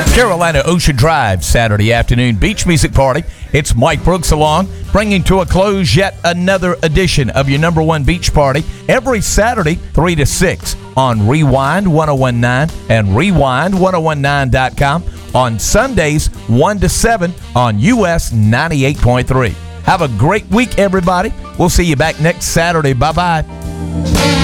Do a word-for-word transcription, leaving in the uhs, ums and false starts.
Carolina Ocean Drive, Saturday afternoon beach music party. It's Mike Brooks along, bringing to a close yet another edition of your number one beach party every Saturday, three to six on Rewind ten nineteen and Rewind ten nineteen dot com. On Sundays, one to seven on U S ninety-eight point three. Have a great week, everybody. We'll see you back next Saturday. Bye-bye.